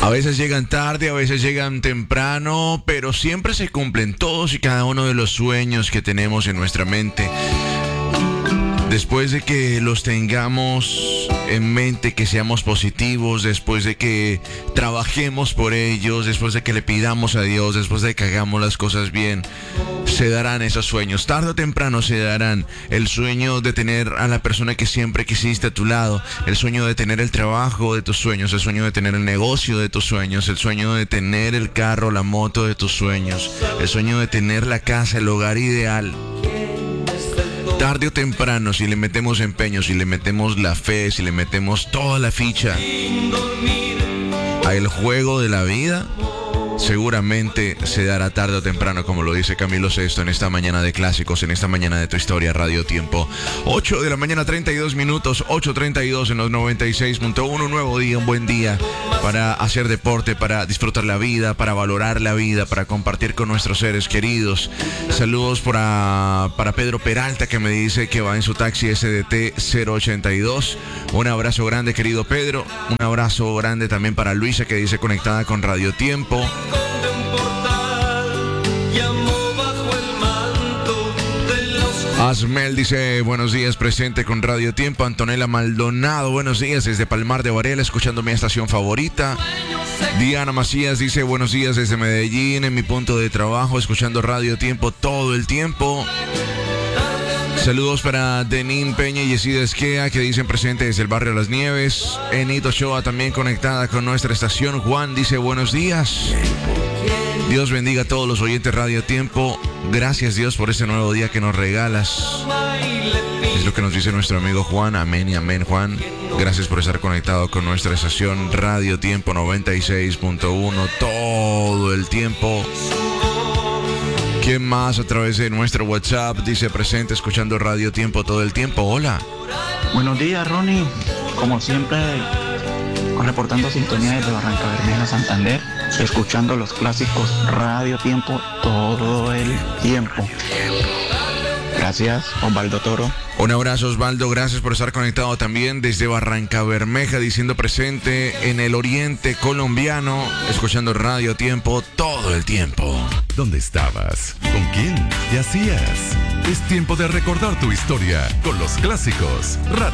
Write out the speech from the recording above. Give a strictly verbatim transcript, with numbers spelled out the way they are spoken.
A veces llegan tarde, a veces llegan temprano, pero siempre se cumplen todos y cada uno de los sueños que tenemos en nuestra mente. Después de que los tengamos en mente, que seamos positivos, después de que trabajemos por ellos, después de que le pidamos a Dios, después de que hagamos las cosas bien, se darán esos sueños. Tarde o temprano se darán. El sueño de tener a la persona que siempre quisiste a tu lado, el sueño de tener el trabajo de tus sueños, el sueño de tener el negocio de tus sueños, el sueño de tener el carro, la moto de tus sueños, el sueño de tener la casa, el hogar ideal. Tarde o temprano, si le metemos empeño, si le metemos la fe, si le metemos toda la ficha al juego de la vida, seguramente se dará tarde o temprano, como lo dice Camilo Sesto en esta mañana de clásicos, en esta mañana de Tu Historia Radio Tiempo. ocho de la mañana, treinta y dos minutos, ocho treinta y dos en los noventa y seis punto uno. Un nuevo día, un buen día para hacer deporte, para disfrutar la vida, para valorar la vida, para compartir con nuestros seres queridos. Saludos para, para Pedro Peralta, que me dice que va en su taxi S D T cero ochenta y dos. Un abrazo grande, querido Pedro. Un abrazo grande también para Luisa, que dice conectada con Radio Tiempo. Asmel dice, buenos días, presente con Radio Tiempo. Antonella Maldonado, buenos días desde Palmar de Varela, escuchando mi estación favorita. Diana Macías dice, buenos días desde Medellín, en mi punto de trabajo, escuchando Radio Tiempo todo el tiempo. Saludos para Denín Peña y Yesida Esquea, que dicen presente desde el barrio Las Nieves. Enito Ochoa también conectada con nuestra estación. Juan dice, buenos días. Dios bendiga a todos los oyentes Radio Tiempo. Gracias, Dios, por este nuevo día que nos regalas. Es lo que nos dice nuestro amigo Juan. Amén y amén, Juan. Gracias por estar conectado con nuestra estación Radio Tiempo noventa y seis punto uno todo el tiempo. ¿Quién más a través de nuestro WhatsApp dice presente escuchando Radio Tiempo todo el tiempo? Hola. Buenos días, Ronnie. Como siempre, reportando sintonía desde Barrancabermeja, Santander, escuchando los clásicos Radio Tiempo todo el tiempo. Gracias, Osvaldo Toro. Un abrazo, Osvaldo, gracias por estar conectado también desde Barrancabermeja, diciendo presente en el oriente colombiano, escuchando Radio Tiempo todo el tiempo. ¿Dónde estabas? ¿Con quién? ¿Qué hacías? Es tiempo de recordar tu historia con los clásicos Radio